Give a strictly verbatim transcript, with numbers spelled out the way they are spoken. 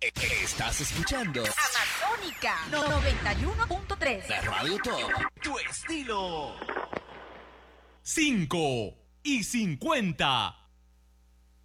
Estás escuchando Amazónica noventa y uno punto tres. La Radio Top. Tu estilo. cinco y cincuenta.